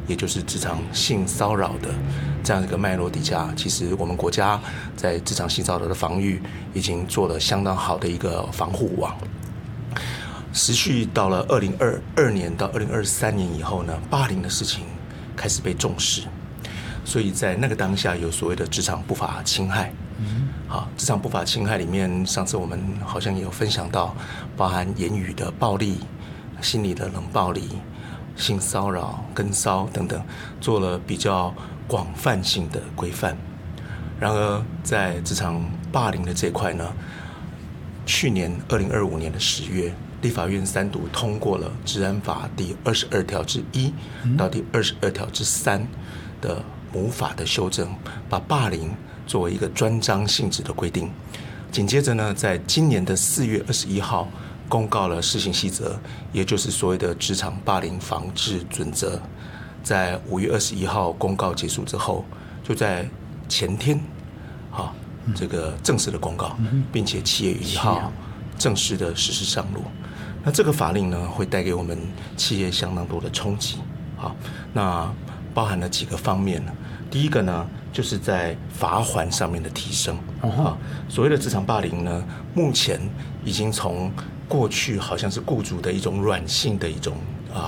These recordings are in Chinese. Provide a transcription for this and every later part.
也就是职场性骚扰的这样一个脉络底下，其实我们国家在职场性骚扰的防御已经做了相当好的一个防护网。持续到了2022年到2023年以后呢，霸凌的事情开始被重视，所以在那个当下有所谓的职场不法侵害。好，职场不法侵害里面，上次我们好像也有分享到，包含言语的暴力、心理的冷暴力、性骚扰、跟骚等等，做了比较广泛性的规范。然而，在职场霸凌的这块呢，去年2025年的10月，立法院3读通过了《治安法》第22条之1到第22条之3的母法的修正，把霸凌作为一个专章性质的规定。紧接着呢，在今年的4月21号公告了施行细则，也就是所谓的职场霸凌防治准则。在5月21号公告结束之后，就在前天，这个正式的公告，并且7月1号正式的实施上路。那这个法令呢，会带给我们企业相当多的冲击。好，那包含了几个方面呢？第一个呢，就是在罚锾上面的提升。所谓的职场霸凌呢，目前已经从过去好像是雇主的一种软性的一种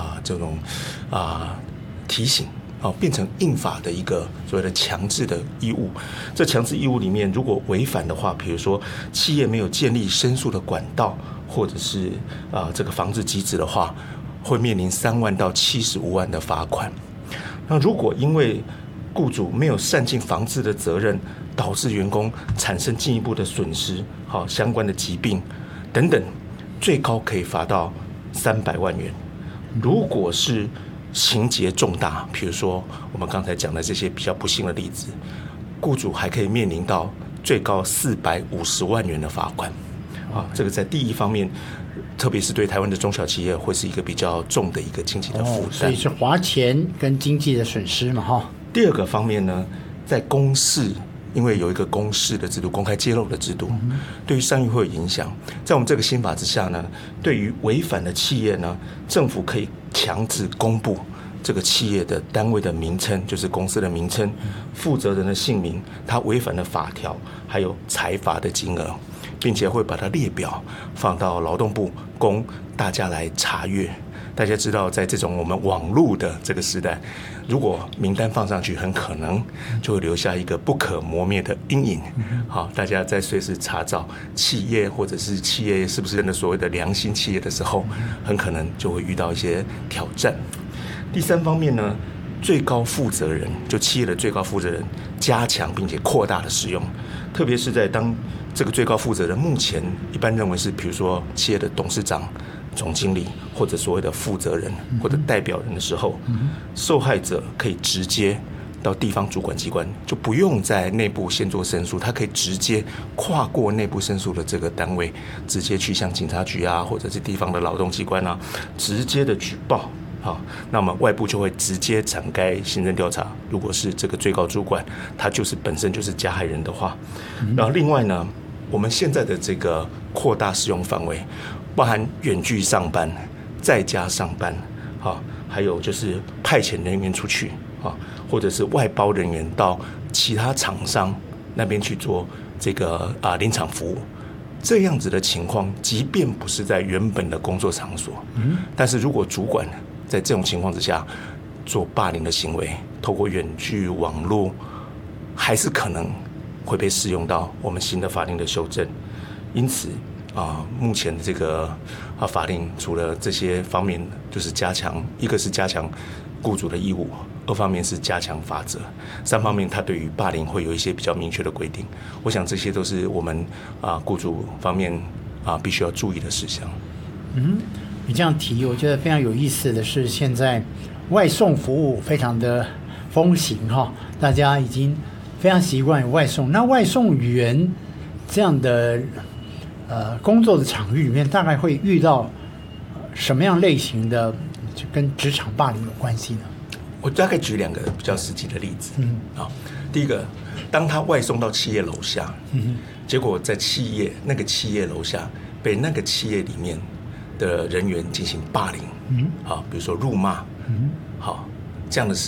提醒，变成硬法的一个所谓的强制的义务。这强制义务里面，如果违反的话，比如说企业没有建立申诉的管道，或者是这个防治机制的话，会面临3万到75万的罚款。那如果因为雇主没有善尽防治的责任，导致员工产生进一步的损失，相关的疾病等等，最高可以罚到300万元。如果是情节重大，比如说我们刚才讲的这些比较不幸的例子，雇主还可以面临到最高450万元的罚款。这个在第一方面，特别是对台湾的中小企业，会是一个比较重的一个经济的负担。 所以是花钱跟经济的损失嘛， 第二个方面呢，在公示，因为有一个公示的制度、公开揭露的制度，对于商誉会有影响。在我们这个新法之下呢，对于违反的企业呢，政府可以强制公布这个企业的单位的名称，就是公司的名称、负责人的姓名、他违反的法条，还有裁罚的金额，并且会把它列表放到劳动部供大家来查阅。大家知道，在这种我们网络的这个时代，如果名单放上去，很可能就会留下一个不可磨灭的阴影。好，大家在随时查找企业或者是企业是不是真的所谓的良心企业的时候，很可能就会遇到一些挑战。第三方面呢，最高负责人，就企业的最高负责人，加强并且扩大的使用，特别是在当这个最高负责人目前一般认为是，比如说企业的董事长、总经理或者所谓的负责人或者代表人的时候，受害者可以直接到地方主管机关，就不用在内部先做申诉，他可以直接跨过内部申诉的这个单位，直接去向警察局啊，或者是地方的劳动机关啊，直接的举报。好，那么外部就会直接展开行政调查。如果是这个最高主管，他就是本身就是加害人的话，然后另外呢，我们现在的这个扩大适用范围，包含远距上班、在家上班，还有就是派遣人员出去，或者是外包人员到其他厂商那边去做这个临场服务。这样子的情况，即便不是在原本的工作场所，但是如果主管在这种情况之下做霸凌的行为，透过远距网络，还是可能会被适用到我们新的法令的修正。因此目前的这个法令除了这些方面，就是加强，一个是加强雇主的义务，二方面是加强法则，三方面它对于霸凌会有一些比较明确的规定。我想这些都是我们雇主方面必须要注意的事项。 你这样提，我觉得非常有意思的是，现在外送服务非常的风行大家已经非常习惯有外送。那外送员这样的工作的场域里面，大概会遇到什么样类型的跟职场霸凌有关系呢？ 我大概举2个比较实际的例子。第一个，当他外送到企业楼下，结果在那个企业楼下被那个企业里面的人员进行霸凌，比如说辱骂，这样的事